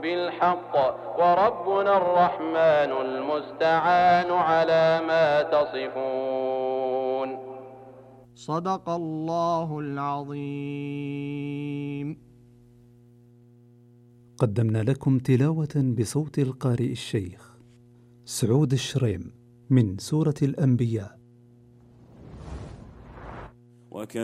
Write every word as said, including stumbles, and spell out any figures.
بالحق وربنا الرحمن المستعان على ما تصفون. صدق الله العظيم. قدمنا لكم تلاوة بصوت القارئ الشيخ سعود الشريم من سورة الأنبياء.